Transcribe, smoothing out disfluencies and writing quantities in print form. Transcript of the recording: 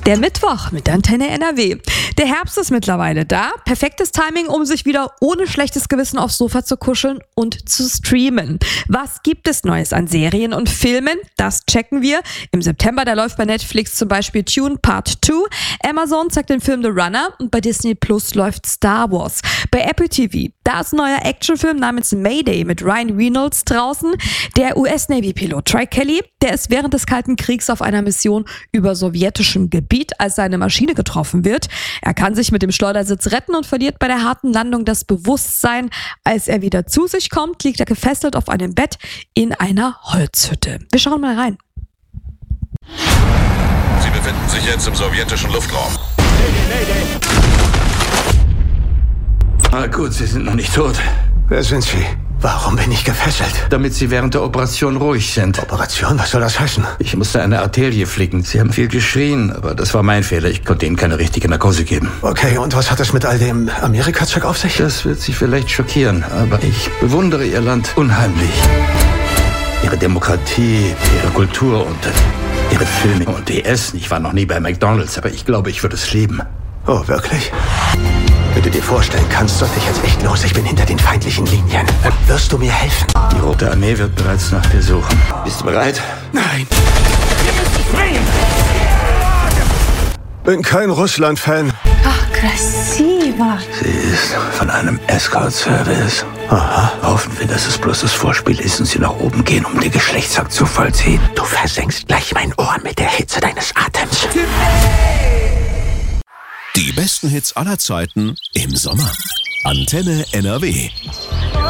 Der Mittwoch mit Antenne NRW. Der Herbst ist mittlerweile da. Perfektes Timing, um sich wieder ohne schlechtes Gewissen aufs Sofa zu kuscheln und zu streamen. Was gibt es Neues an Serien und Filmen? Das checken wir. Im September, da läuft bei Netflix zum Beispiel Dune Part 2. Amazon zeigt den Film The Runner und bei Disney Plus läuft Star Wars. Bei Apple TV, da ist ein neuer Actionfilm namens Mayday mit Ryan Reynolds draußen. Der US-Navy-Pilot Troy Kelly, der ist während des Kalten Kriegs auf einer Mission über sowjetischem Gebiet, als seine Maschine getroffen wird. Er kann sich mit dem Schleudersitz retten und verliert bei der harten Landung das Bewusstsein. Als er wieder zu sich kommt, liegt er gefesselt auf einem Bett in einer Holzhütte. Wir schauen mal rein. Sie befinden sich jetzt im sowjetischen Luftraum. Ah, gut, Sie sind noch nicht tot. Wer sind Sie? Warum bin ich gefesselt? Damit Sie während der Operation ruhig sind. Operation? Was soll das heißen? Ich musste eine Arterie flicken. Sie haben viel geschrien, aber das war mein Fehler. Ich konnte Ihnen keine richtige Narkose geben. Okay, und was hat es mit all dem Amerika-Zeug auf sich? Das wird Sie vielleicht schockieren, aber ich bewundere Ihr Land unheimlich. Ihre Demokratie, Ihre Kultur und Ihre Filme und Ihr Essen. Ich war noch nie bei McDonald's, aber ich glaube, ich würde es lieben. Oh, wirklich? Wenn du dir vorstellen kannst, sollte ich jetzt echt los. Ich bin hinter den feindlichen Linien. Wirst du mir helfen? Die Rote Armee wird bereits nach dir suchen. Bist du bereit? Nein. Bin kein Russland-Fan. Ach, krasiva. Sie ist von einem Escort-Service. Aha. Hoffen wir, dass es bloß das Vorspiel ist und Sie nach oben gehen, um den Geschlechtsakt zu vollziehen. Du versenkst gleich mein Ohr mit der Hitze deines Atems. Die besten Hits aller Zeiten im Sommer. Antenne NRW.